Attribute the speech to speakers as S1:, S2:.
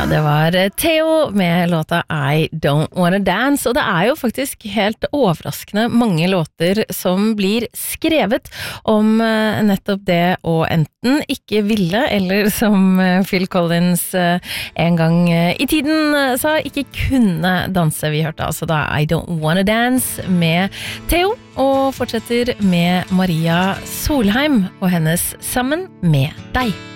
S1: Ja, det var Theo med låta I Don't Wanna Dance, og det jo faktisk helt overraskende mange låter som blir skrevet om nettopp det å enten ikke ville, eller som Phil Collins en gang i tiden sa, ikke kunne danse. Vi hørte altså da I Don't Wanna Dance med Theo, og fortsetter med Maria Solheim og hennes Sammen med deg.